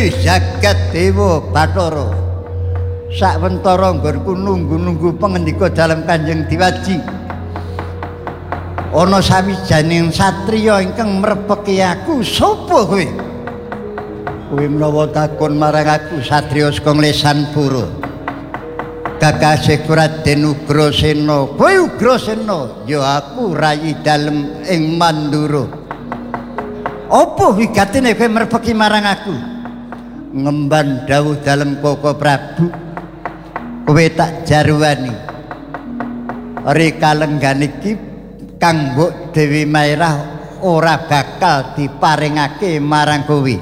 Jagat Dewa Bathara sakwentara nggonku nunggu-nunggu pangendika dalem Kanjeng Diwaji ana sawijining satriya ingkang mrepeki aku sapa kowe menawa takon marang aku satriya saka Nglesan Pura kakasih Raden Ugrasena kowe Ugrasena ya aku rayi dalem ing Mandura apa wigatine kowe mrepeki marang aku ngemban dawuh dalem Koko Prabu kowe tak jarwani rikalenggan iki kang Mbok Dewi Maerah ora bakal diparingake marang kowe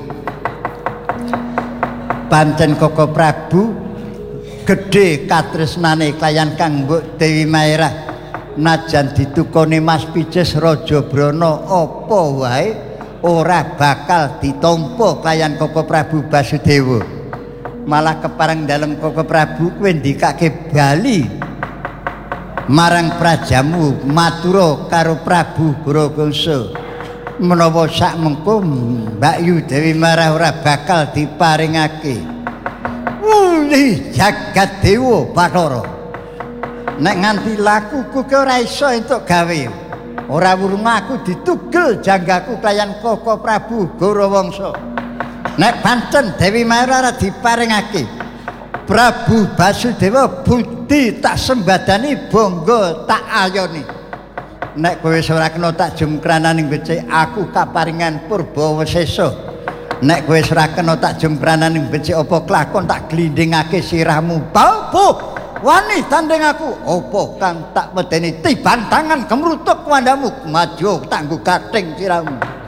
pancen Koko Prabu gedhe katresnane klayan kang Mbok Dewi Maerah najan ditukoni Mas Pijes Raja Brana apa wae ora bakal ditampa klayan Koko Prabu Basudewa malah kepareng dalem Koko Prabu kowe ndikake bali marang prajamu matura karo Prabu Bharagawasa menawa sak mengko Mbakyu Dewi Maerah ora bakal diparingake Jagat Dewa Bathara nek nganti lakuku ki ora iso entuk gawe ora wurung aku ditugel janggaku klayan Koko Prabu Gorawangsa nek pancen Dewi Maerah ora diparingake Prabu Basudewa budi tak sembadani bangga tak ayoni nek kowe ora kena tak jumkrananing becik aku kaparingan Purbawasesa nek kowe ora kena tak jumkrananing becik apa kelakon tak glindingake sirahmu bau wani tanding aku apa kang tak medeni tiban tangan kemrutuk wandamu maju tak nggo gathing siramu